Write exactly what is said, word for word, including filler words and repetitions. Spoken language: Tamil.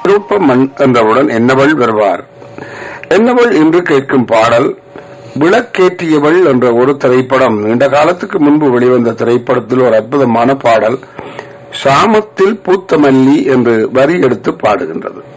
ரூபமன் என்றவுடன் என்னவள் வருவார். என்னவள் என்று கேட்கும் பாடல் விளக்கேற்றியவள் என்ற ஒரு திரைப்படம், நீண்ட காலத்துக்கு முன்பு வெளிவந்த திரைப்படத்தில் ஒரு அற்புதமான பாடல். சாமத்தில் பூத்த மல்லி என்று வரி எடுத்து பாடுகின்றது.